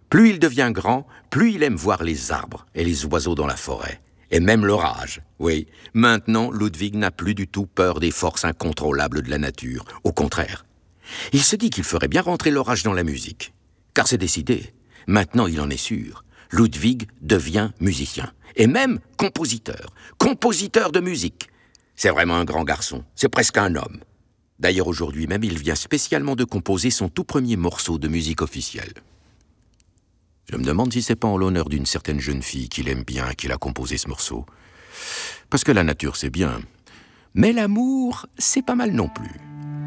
Plus il devient grand, plus il aime voir les arbres et les oiseaux dans la forêt. Et même l'orage, oui. Maintenant, Ludwig n'a plus du tout peur des forces incontrôlables de la nature. Au contraire. Il se dit qu'il ferait bien rentrer l'orage dans la musique. Car c'est décidé. Maintenant, il en est sûr. Ludwig devient musicien. Et même compositeur. Compositeur de musique. C'est vraiment un grand garçon. C'est presque un homme. D'ailleurs, aujourd'hui même, il vient spécialement de composer son tout premier morceau de musique officielle. Je me demande si c'est pas en l'honneur d'une certaine jeune fille qu'il aime bien qu'il a composé ce morceau. Parce que la nature, c'est bien. Mais l'amour, c'est pas mal non plus.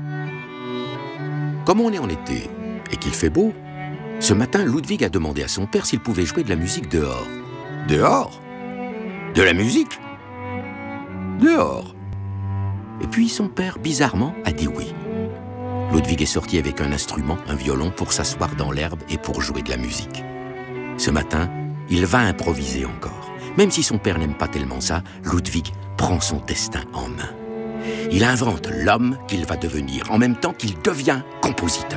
Comme on est en été et qu'il fait beau, ce matin, Ludwig a demandé à son père s'il pouvait jouer de la musique dehors. Dehors? De la musique? Dehors. Et puis son père, bizarrement, a dit oui. Ludwig est sorti avec un instrument, un violon, pour s'asseoir dans l'herbe et pour jouer de la musique. Ce matin, il va improviser encore. Même si son père n'aime pas tellement ça, Ludwig prend son destin en main. Il invente l'homme qu'il va devenir, en même temps qu'il devient compositeur.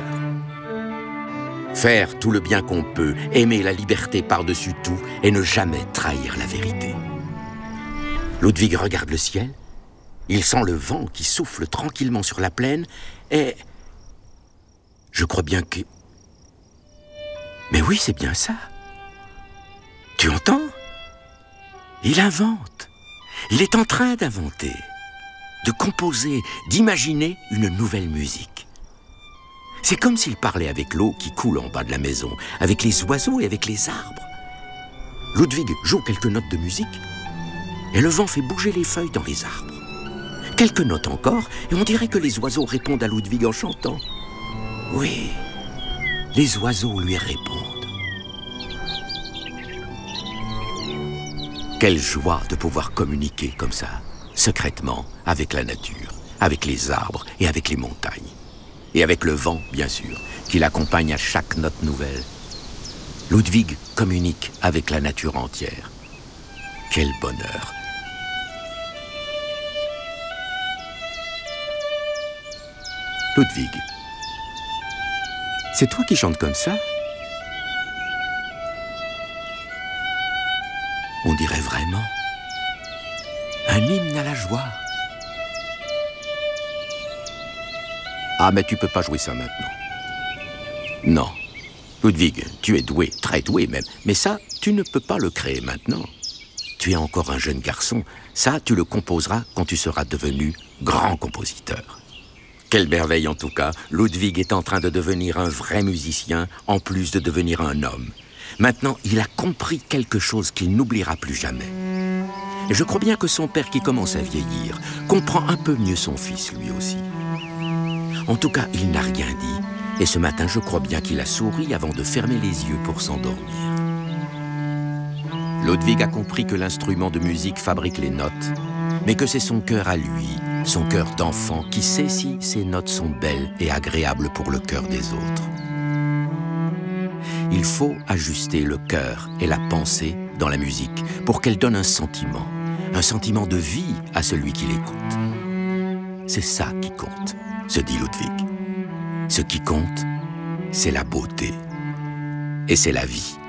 Faire tout le bien qu'on peut, aimer la liberté par-dessus tout et ne jamais trahir la vérité. Ludwig regarde le ciel, il sent le vent qui souffle tranquillement sur la plaine et... Je crois bien que... Mais oui, c'est bien ça. Tu entends? Il invente. Il est en train d'inventer, de composer, d'imaginer une nouvelle musique. C'est comme s'il parlait avec l'eau qui coule en bas de la maison, avec les oiseaux et avec les arbres. Ludwig joue quelques notes de musique et le vent fait bouger les feuilles dans les arbres. Quelques notes encore et on dirait que les oiseaux répondent à Ludwig en chantant. Oui, les oiseaux lui répondent. Quelle joie de pouvoir communiquer comme ça, secrètement, avec la nature, avec les arbres et avec les montagnes. Et avec le vent, bien sûr, qui l'accompagne à chaque note nouvelle. Ludwig communique avec la nature entière. Quel bonheur! Ludwig, c'est toi qui chantes comme ça? On dirait vraiment un hymne à la joie. Ah, mais tu peux pas jouer ça maintenant. Non. Ludwig, tu es doué, très doué même. Mais ça, tu ne peux pas le créer maintenant. Tu es encore un jeune garçon. Ça, tu le composeras quand tu seras devenu grand compositeur. Quelle merveille en tout cas. Ludwig est en train de devenir un vrai musicien, en plus de devenir un homme. Maintenant, il a compris quelque chose qu'il n'oubliera plus jamais. Et je crois bien que son père, qui commence à vieillir, comprend un peu mieux son fils, lui aussi. En tout cas, il n'a rien dit. Et ce matin, je crois bien qu'il a souri avant de fermer les yeux pour s'endormir. Ludwig a compris que l'instrument de musique fabrique les notes, mais que c'est son cœur à lui, son cœur d'enfant, qui sait si ces notes sont belles et agréables pour le cœur des autres. Il faut ajuster le cœur et la pensée dans la musique pour qu'elle donne un sentiment de vie à celui qui l'écoute. C'est ça qui compte, se dit Ludwig. Ce qui compte, c'est la beauté et c'est la vie.